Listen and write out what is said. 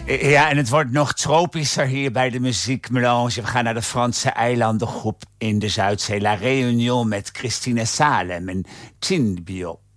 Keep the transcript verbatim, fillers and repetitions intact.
Ja, en het wordt nog tropischer hier bij de muziekmelange. We gaan naar de Franse eilandengroep in de Zuidzee. La Réunion met Christine Salem en Chin Bio.